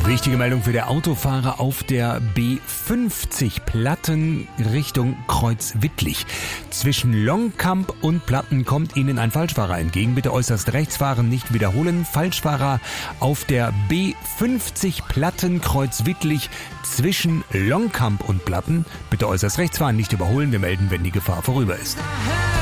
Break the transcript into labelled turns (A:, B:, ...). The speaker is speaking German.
A: Wichtige Meldung für der Autofahrer auf der B50 Platten Richtung Kreuzwittlich. Zwischen Longkamp und Platten kommt Ihnen ein Falschfahrer entgegen. Bitte äußerst rechts fahren, nicht wiederholen. Falschfahrer auf der B50 Platten Kreuzwittlich zwischen Longkamp und Platten. Bitte äußerst rechts fahren, nicht überholen. Wir melden, wenn die Gefahr vorüber ist.